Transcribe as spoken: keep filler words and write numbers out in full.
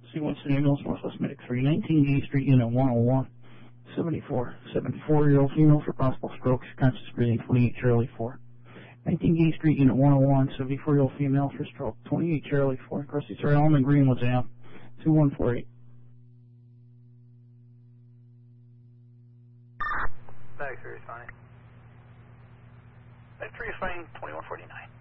C one City Mills, Northwest Medic three, nineteen Gay Street, Unit one oh one, seventy-four, seventy-four-year-old female for possible stroke, conscious breathing, twenty-eight Charlie four. nineteen Gay Street, Unit one oh one, seventy-four-year-old female for stroke, twenty-eight Charlie four, Crusty Sir Elm and Greenwoods Ave, two one four eight. Medic three responding. Medic three responding, twenty-one forty-nine.